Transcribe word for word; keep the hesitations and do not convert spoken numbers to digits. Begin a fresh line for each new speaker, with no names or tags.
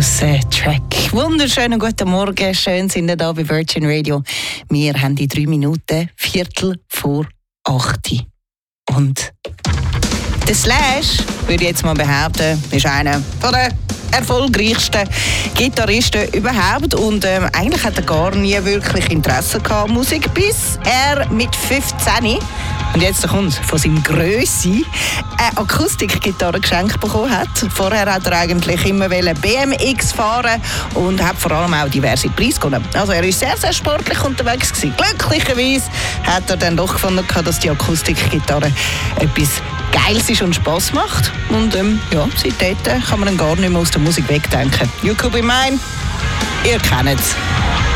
Track. Wunderschönen guten Morgen, schön sind ihr da bei Virgin Radio. Wir haben die drei Minuten Viertel vor acht. Und der Slash, würde ich jetzt mal behaupten, ist einer der erfolgreichsten Gitarristen überhaupt. Und ähm, eigentlich hat er gar nie wirklich Interesse gehabt an Musik, bis er mit fünfzehn, und jetzt kommt von seiner Grösse, eine Akustikgitarre geschenkt bekommen hat. Vorher hat er eigentlich immer B M X fahren und hat vor allem auch diverse Preise gewonnen. Also er war sehr, sehr sportlich unterwegs gewesen. Glücklicherweise hat er dann doch gefunden, dass die Akustikgitarre etwas Geiles ist und Spass macht. Und ähm, ja, seitdem kann man dann gar nicht mehr aus der Musik wegdenken. You could be mine. Ihr kennt es.